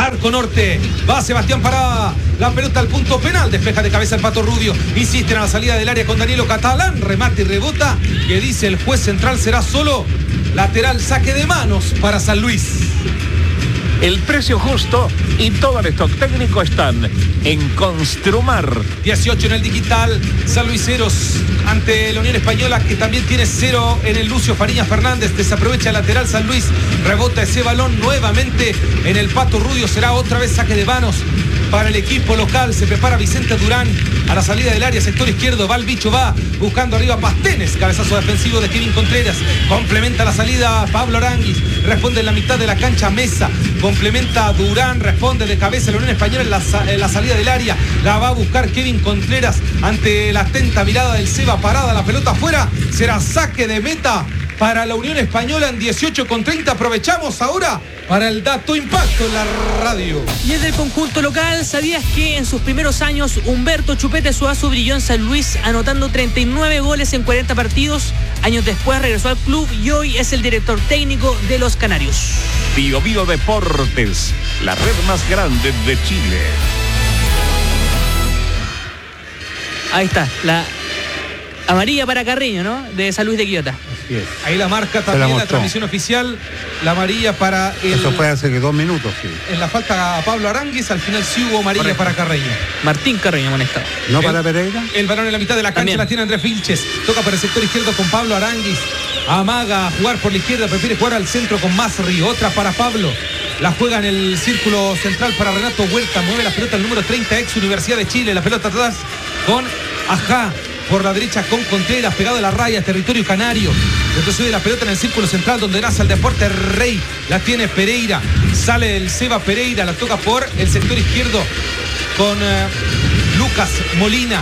arco norte. Va Sebastián Parada. La pelota al punto penal. Despeja de cabeza el Pato Rudio. Insisten a la salida del área con Danilo Catalán. Remate y rebota. Que dice el juez central será solo lateral, saque de manos para San Luis. El precio justo y todo el stock técnico están en Construmar. 18 en el digital. San Luiseros ante la Unión Española, que también tiene 0 en el Lucio Fariñas Fernández. Desaprovecha el lateral San Luis. Rebota ese balón nuevamente en el Pato Rudio. Será otra vez saque de manos para el equipo local. Se prepara Vicente Durán a la salida del área, sector izquierdo. Va el bicho, va buscando arriba Pastenes. Cabezazo defensivo de Kevin Contreras. Complementa la salida Pablo Aranguis. Responde en la mitad de la cancha Mesa. Complementa Durán. Responde de cabeza la Unión Española en la salida del área. La va a buscar Kevin Contreras ante la atenta mirada del Seba Parada. La pelota afuera. Será saque de meta para la Unión Española en 18:30. Aprovechamos ahora para el dato impacto en la radio. Y es del conjunto local. ¿Sabías que en sus primeros años Humberto Chupete Suazo brilló en San Luis anotando 39 goles en 40 partidos? Años después regresó al club y hoy es el director técnico de los Canarios. Bio Bio Deportes, la red más grande de Chile. Ahí está, la amarilla para Carreño, ¿no? De San Luis de Quillota. Yes. Ahí la marca también la transmisión oficial. La amarilla para el... Eso fue hace 2 minutos, sí. En la falta a Pablo Aranguis, al final sí hubo amarilla para Carreño. Martín Carreño amonestado. ¿No para Pereira? El balón en la mitad de la cancha también la tiene Andrés Vilches. Toca para el sector izquierdo con Pablo Aranguis. Amaga a jugar por la izquierda, prefiere jugar al centro con Masri. Otra para Pablo. La juega en el círculo central para Renato Huerta. Mueve la pelota el número 30, ex Universidad de Chile. La pelota atrás con Ajá. Por la derecha con Contreras, pegado a la raya, territorio canario. Retrocede la pelota en el círculo central donde nace el Deporte Rey. La tiene Pereira. Sale el Seba Pereira. La toca por el sector izquierdo con Lucas Molina.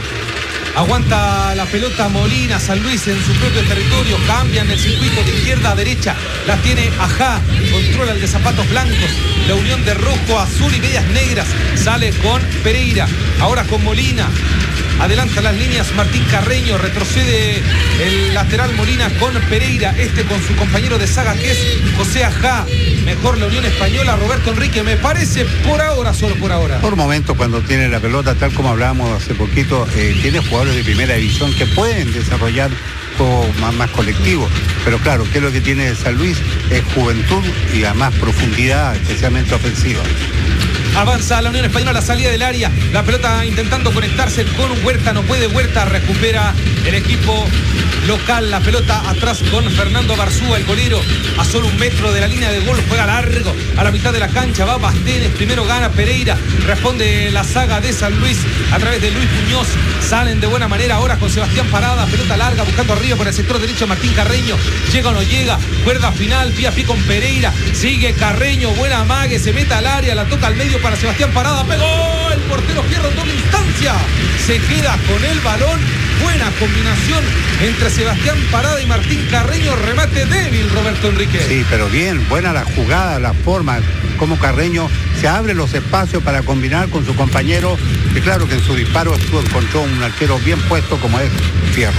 Aguanta la pelota Molina, San Luis en su propio territorio. Cambian el circuito de izquierda a derecha. La tiene Ajá. Controla el de zapatos blancos. La unión de rojo, azul y medias negras. Sale con Pereira. Ahora con Molina. Adelanta las líneas Martín Carreño. Retrocede el lateral Molina con Pereira. Con su compañero de saga que es José Ajá. Mejor la Unión Española, Roberto Enrique. Me parece por ahora, solo por ahora. Por momento, cuando tiene la pelota, tal como hablábamos hace poquito, tiene jugadores de primera división que pueden desarrollar juego más colectivo. Pero claro, ¿qué es lo que tiene San Luis? Es juventud y además profundidad, especialmente ofensiva. Avanza la Unión Española a la salida del área. La pelota intentando conectarse con Huerta. No puede Huerta. Recupera el equipo local. La pelota atrás con Fernando Barzúa, el golero. A solo 1 metro de la línea de gol. Juega largo. A la mitad de la cancha va Pastenes. Primero gana Pereira. Responde la saga de San Luis a través de Luis Muñoz. Salen de buena manera ahora con Sebastián Parada. Pelota larga buscando arriba por el sector derecho Martín Carreño. Llega o no llega. Cuerda final. Pie a pie con Pereira. Sigue Carreño. Buena amague. Se mete al área. La toca al medio para Sebastián Parada. Pegó el portero Fierro en doble instancia. Se queda con el balón. Buena combinación entre Sebastián Parada y Martín Carreño. Remate débil, Roberto Enrique. Sí, pero bien, buena la jugada, la forma, como Carreño se abre los espacios para combinar con su compañero, que claro que en su disparo encontró un arquero bien puesto como es Fierro.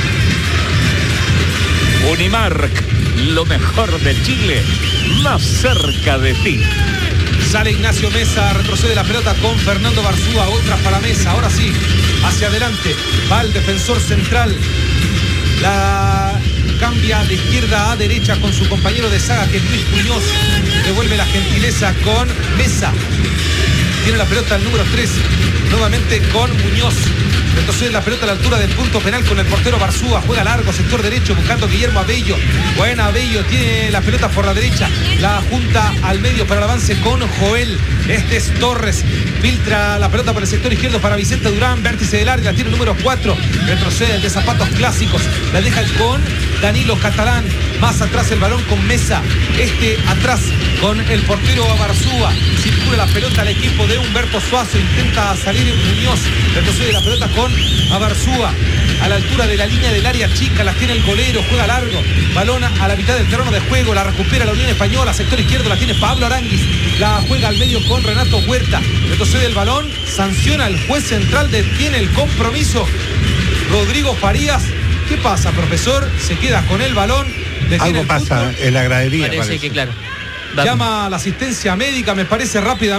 Unimark, lo mejor de Chile, más cerca de ti. Sale Ignacio Mesa, retrocede la pelota con Fernando Barzúa, otra para Mesa, ahora sí, hacia adelante, va el defensor central, la cambia de izquierda a derecha con su compañero de saga que es Luis Muñoz, devuelve la gentileza con Mesa, tiene la pelota el número 3, nuevamente con Muñoz. Retrocede la pelota a la altura del punto penal con el portero Barzúa. Juega largo, sector derecho, buscando Guillermo Abello. Buena Abello, tiene la pelota por la derecha. La junta al medio para el avance con Joel. Este es Torres. Filtra la pelota por el sector izquierdo para Vicente Durán. Vértice del área, tiene el número 4. Retrocede el de zapatos clásicos. La deja con Danilo Catalán. Más atrás el balón con Mesa. Atrás con el portero Barzúa. Circula la pelota al equipo de Humberto Suazo. Intenta salir Muñoz. Retrocede la pelota con Barzúa. A la altura de la línea del área chica. La tiene el golero. Juega largo. Balón a la mitad del terreno de juego. La recupera la Unión Española. Sector izquierdo la tiene Pablo Aranguis. La juega al medio con Renato Huerta. Retrocede el balón. Sanciona el juez central. Detiene el compromiso. Rodrigo Farías. ¿Qué pasa, profesor? Se queda con el balón. Algo pasa en la gradería. Parece que claro. Llama a la asistencia médica, me parece rápida.